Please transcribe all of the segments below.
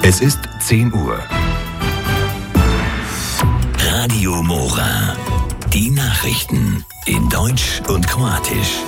Es ist 10 Uhr. Radio Mora. Die Nachrichten in Deutsch und Kroatisch.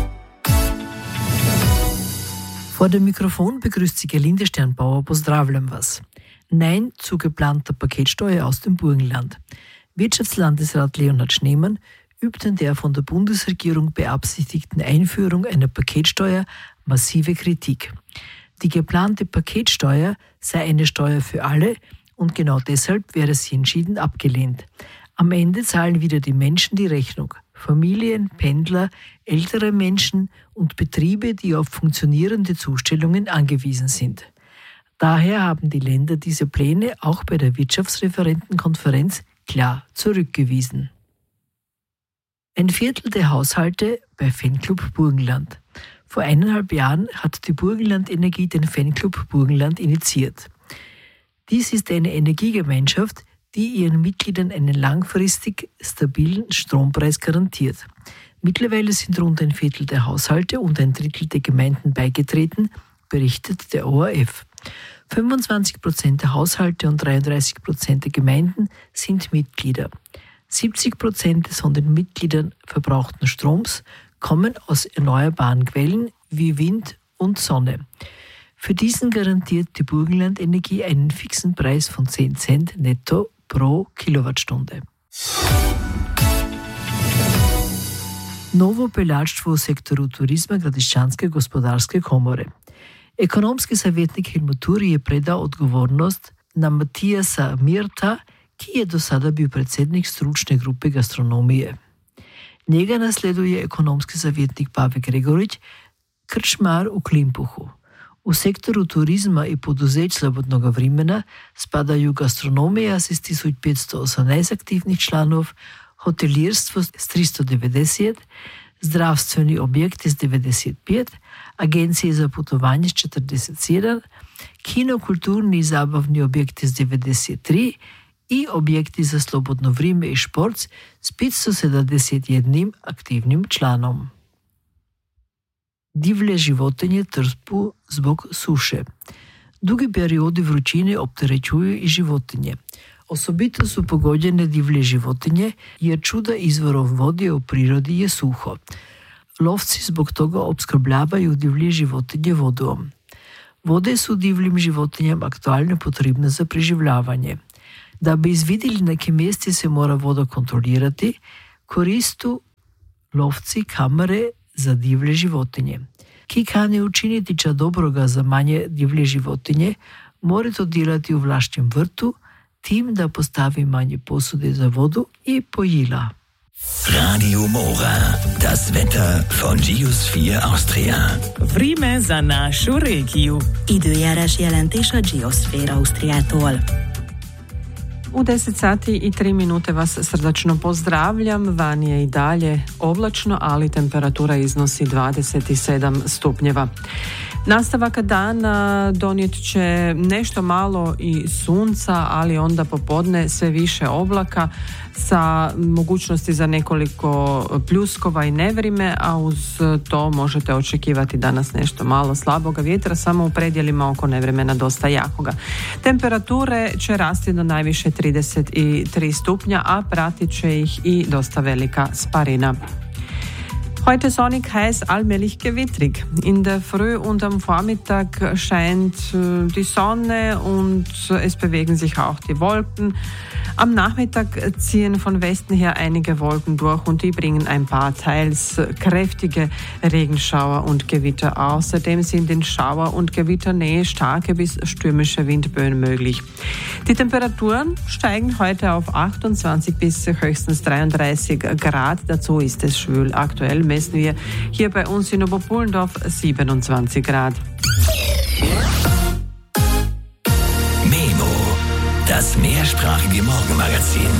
Vor dem Mikrofon begrüßt Sie Gerlinde Sternbauer. Pozdravljam vas. Nein zu geplanter Paketsteuer aus dem Burgenland. Wirtschaftslandesrat Leonhard Schneemann übt an der von der Bundesregierung beabsichtigten Einführung einer Paketsteuer massive Kritik. Die geplante Paketsteuer sei eine Steuer für alle und genau deshalb wäre sie entschieden abgelehnt. Am Ende zahlen wieder die Menschen die Rechnung. Familien, Pendler, ältere Menschen und Betriebe, die auf funktionierende Zustellungen angewiesen sind. Daher haben die Länder diese Pläne auch bei der Wirtschaftsreferentenkonferenz klar zurückgewiesen. Ein Viertel der Haushalte bei Fanclub Burgenland. Vor 1,5 Jahren hat die Burgenland Energie den Fanclub Burgenland initiiert. Dies ist eine Energiegemeinschaft, die ihren Mitgliedern einen langfristig stabilen Strompreis garantiert. Mittlerweile sind rund ein Viertel der Haushalte und ein Drittel der Gemeinden beigetreten, berichtet der ORF. 25% der Haushalte und 33% der Gemeinden sind Mitglieder. 70% des von den Mitgliedern verbrauchten Stroms kommen aus erneuerbaren Quellen wie Wind und Sonne. Für diesen garantiert die Burgenland Energie einen fixen Preis von 10 Cent netto pro Kilowattstunde. Novo Pelarstvo sektoru turizma Gradišćanske gospodarske komore. Ekonomski savjetnik Hilmuturi je predao odgovornost na Matijasa Mirta, ki je do sada bil predsednik stručne grupe gastronomije. Njega nasleduje ekonomski savjetnik Pavel Gregorić, krčmar u Klimpuhu. U sektoru turizma i poduzeć slobodnoga vremena spadaju gastronomija s 1518 aktivnih članov, hotelirstvo s 390, zdravstveni objekti s 95, agencije za putovanje s 47, kinokulturni i zabavni objekti s 93 i objekti za slobodno vrijeme i šport s 571 aktivnim članom. Divlje životinje trpu zbog suše. Dugi periodi vrućine opterećuju i životinje. Osobito su pogođene divlje životinje jer čuda izvorov vode u prirodi je suho. Lovci zbog toga opskrbljavaju divlje životinje vodom. Vode su divljim životinjama aktualno potrebne za preživljavanje. Da bi izvidjeli na kim mjesti se mora voda kontrolirati, koristu lovci kamere za divlje životinje. Ki kane učiniti ča dobroga za manje divlje životinje, mora to delati u vlašćem vrtu, tim da postavi manje posude za vodu i pojila. Radio Mora, das Wetter von Geosphere Austria. Vreme za našu regiju. Időjárás jelentés a Geosphere Austriától. U 10 sati i 3 minute vas srdačno pozdravljam. Van je i dalje oblačno, ali temperatura iznosi 27 stupnjeva. Nastavak dana donijet će nešto malo i sunca, ali onda popodne sve više oblaka sa mogućnosti za nekoliko pljuskova i nevrime, a uz to možete očekivati danas nešto malo slaboga vjetra, samo u predjelima oko nevremena dosta jakoga. Temperature će rasti do najviše 33 stupnja, a pratit će ih i dosta velika sparina. Heute sonnig, heiß, allmählich gewittrig. In der Früh und am Vormittag scheint die Sonne und es bewegen sich auch die Wolken. Am Nachmittag ziehen von Westen her einige Wolken durch und die bringen ein paar teils kräftige Regenschauer und Gewitter. Außerdem sind in Schauer- und Gewitternähe starke bis stürmische Windböen möglich. Die Temperaturen steigen heute auf 28 bis höchstens 33 Grad. Dazu ist es schwül. Aktuell messen wir hier bei uns in Oberpullendorf 27 Grad. Memo, das mehrsprachige Morgenmagazin.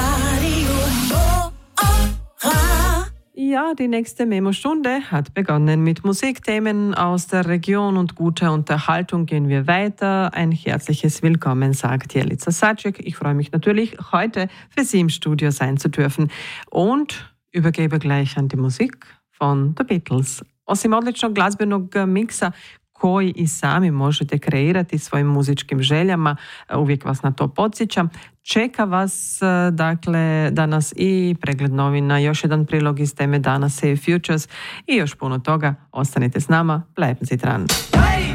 Ja, die nächste Memo-Stunde hat begonnen mit Musikthemen aus der Region und guter Unterhaltung gehen wir weiter. Ein herzliches Willkommen, sagt Jelica Saček. Ich freue mich natürlich, heute für Sie im Studio sein zu dürfen und übergebe gleich an die Musik von The Beatles. Osim odličnog glazbenog miksa koji i sami možete kreirati svojim muzičkim željama. Uvijek vas na to podsjećam. Čeka vas dakle danas i pregled novina, još jedan prilog iz teme dana Save Futures i još puno toga. Ostanite s nama, bleiben Sie dran. Hey!